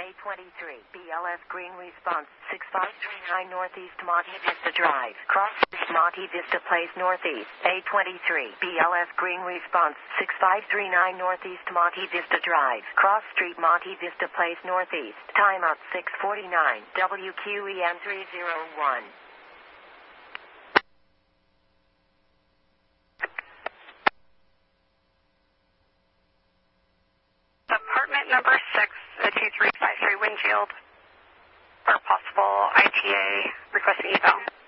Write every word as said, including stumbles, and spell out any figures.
A twenty-three, B L S Green Response, six five three nine Northeast Monte Vista Drive, Cross Monte Vista Place Northeast, A twenty-three, B L S Green Response, six five three nine Northeast Monte Vista Drive, Cross Street Monte Vista Place Northeast, timeout six forty-nine, W Q E N three oh one. Apartment number six, uh, two three five three Windshield, for possible I T A requesting eval.